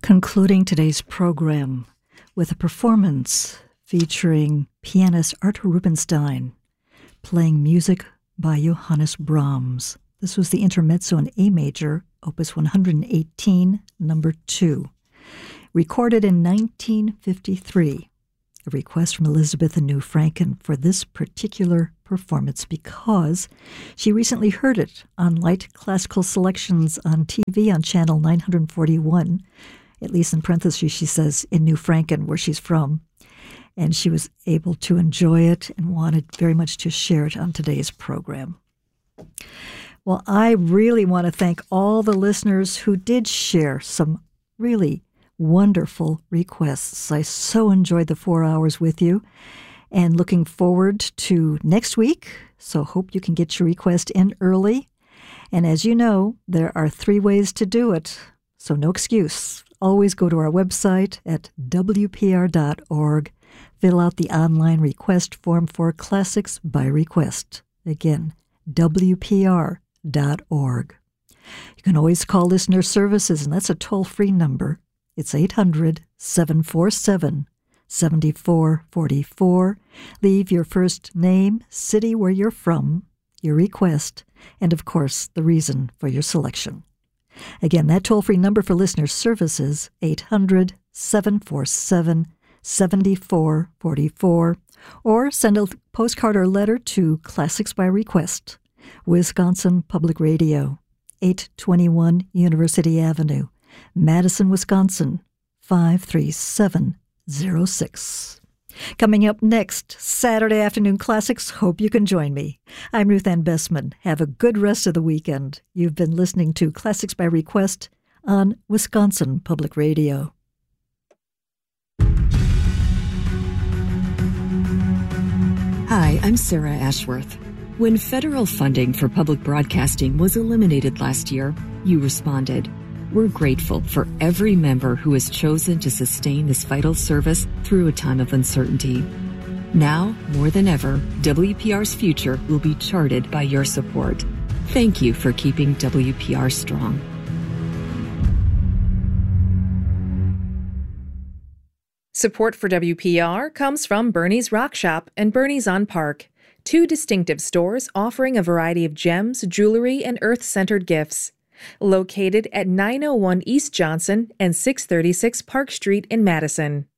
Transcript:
Concluding today's program with a performance featuring pianist Arthur Rubinstein playing music by Johannes Brahms. This was the Intermezzo in A major, opus 118, number 2, recorded in 1953. A request from Elizabeth in New Franken for this particular performance because she recently heard it on Light Classical Selections on TV on Channel 941, at least in parentheses she says in New Franken, where she's from, and she was able to enjoy it and wanted very much to share it on today's program. Well, I really want to thank all the listeners who did share some really wonderful requests. I so enjoyed the 4 hours with you and looking forward to next week. So hope you can get your request in early. And as you know, there are 3 ways to do it. So no excuse. Always go to our website at wpr.org. Fill out the online request form for Classics by Request. Again, wpr.org. You can always call listener services, and that's a toll-free number. It's 800-747-7444. Leave your first name, city where you're from, your request, and of course, the reason for your selection. Again, that toll-free number for listener services, 800-747-7444, or send a postcard or letter to Classics by Request, Wisconsin Public Radio, 821 University Avenue, Madison, Wisconsin, 53706. Coming up next, Saturday Afternoon Classics. Hope you can join me. I'm Ruth Ann Bessman. Have a good rest of the weekend. You've been listening to Classics by Request on Wisconsin Public Radio. Hi, I'm Sarah Ashworth. When federal funding for public broadcasting was eliminated last year, you responded. We're grateful for every member who has chosen to sustain this vital service through a time of uncertainty. Now, more than ever, WPR's future will be charted by your support. Thank you for keeping WPR strong. Support for WPR comes from Bernie's Rock Shop and Bernie's on Park, 2 distinctive stores offering a variety of gems, jewelry, and earth-centered gifts. Located at 901 East Johnson and 636 Park Street in Madison.